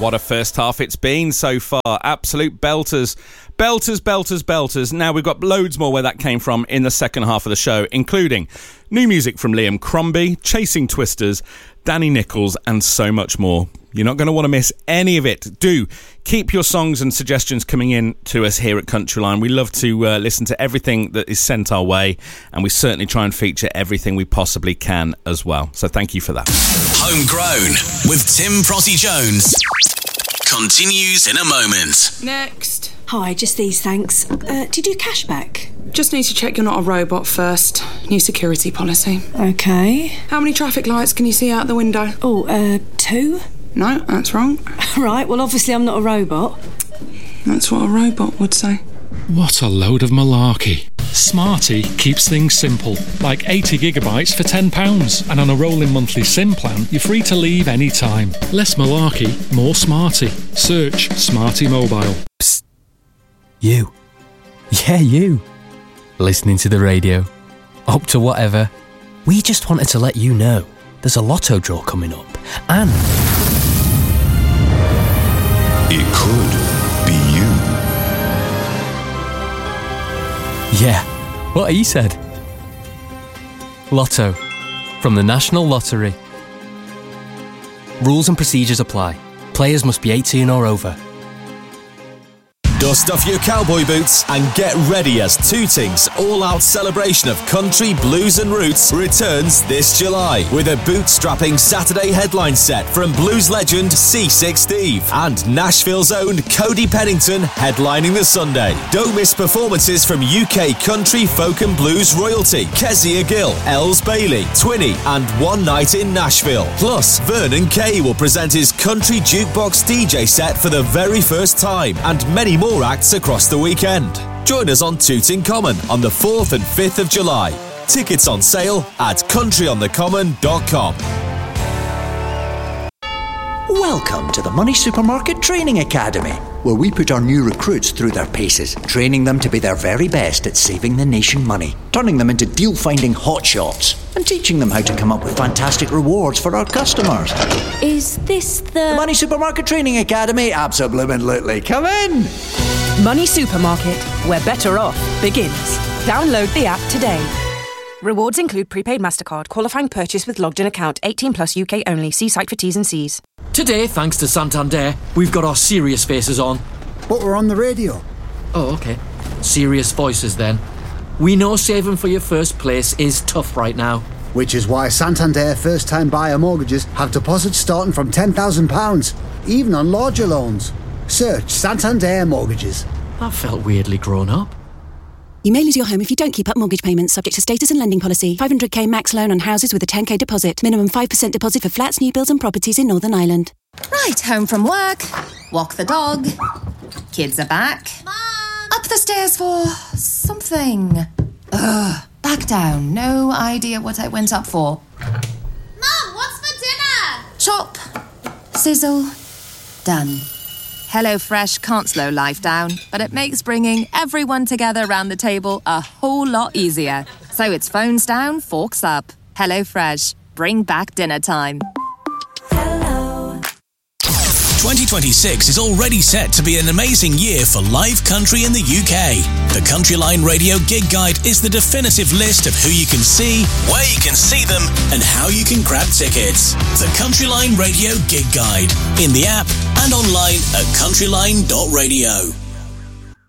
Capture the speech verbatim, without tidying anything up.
What a first half it's been so far. Absolute belters. Belters, belters, belters. Now we've got loads more where that came from in the second half of the show, including new music from Liam Crombie, Chasing Twisters, Danny Nichols, and so much more. You're not going to want to miss any of it. Do keep your songs and suggestions coming in to us here at Countryline. We love to uh, listen to everything that is sent our way, and we certainly try and feature everything we possibly can as well. So thank you for that. Homegrown with Tim Protty-Jones continues in a moment. Next. Hi, just these, thanks. Uh, do you do cashback? Just need to check you're not a robot first. New security policy. Okay. How many traffic lights can you see out the window? Oh, uh, two? No, that's wrong. Right, well, obviously I'm not a robot. That's what a robot would say. What a load of malarkey. Smarty keeps things simple, like eighty gigabytes for ten pounds, and on a rolling monthly SIM plan, you're free to leave any time. Less malarkey, more smarty. Search Smarty Mobile. Psst. You. Yeah, you. Listening to the radio. Up to whatever. We just wanted to let you know there's a lotto draw coming up, and it could be you. Yeah, what he said. Lotto, from the National Lottery. Rules and procedures apply. Players must be eighteen or over. Dust off your cowboy boots and get ready as Tooting's all-out celebration of country, blues and roots returns this July with a boot-strapping Saturday headline set from blues legend C six Steve and Nashville's own Cody Pennington headlining the Sunday. Don't miss performances from U K country, folk and blues royalty Kezia Gill, Els Bailey, Twinny and One Night in Nashville. Plus, Vernon Kay will present his country jukebox D J set for the very first time and many more acts across the weekend. Join us on Tooting Common on the fourth and fifth of July. Tickets on sale at country on the common dot com. Welcome to the Money Supermarket Training Academy, where we put our new recruits through their paces, training them to be their very best at saving the nation money, turning them into deal-finding hotshots, and teaching them how to come up with fantastic rewards for our customers. Is this the... The Money Supermarket Training Academy? Absolutely. Come in! Money Supermarket, where better off begins. Download the app today. Rewards include prepaid MasterCard, qualifying purchase with logged-in account, eighteen plus U K only. See site for T's and C's. Today, thanks to Santander, we've got our serious faces on. But we're on the radio. Oh, OK. Serious voices, then. We know saving for your first place is tough right now. Which is why Santander first-time buyer mortgages have deposits starting from ten thousand pounds, even on larger loans. Search Santander Mortgages. That felt weirdly grown up. You may lose your home if you don't keep up mortgage payments, subject to status and lending policy. five hundred k max loan on houses with a ten k deposit. Minimum five percent deposit for flats, new builds and properties in Northern Ireland. Right, home from work. Walk the dog. Kids are back. Mom! Up the stairs for something. Ugh. Back down. No idea what I went up for. Mom, what's for dinner? Chop. Sizzle. Done. HelloFresh can't slow life down, but it makes bringing everyone together around the table a whole lot easier. So it's phones down, forks up. HelloFresh. Bring back dinner time. twenty twenty-six is already set to be an amazing year for live country in the U K. The Countryline Radio Gig Guide is the definitive list of who you can see, where you can see them, and how you can grab tickets. The Countryline Radio Gig Guide, in the app and online at countryline dot radio.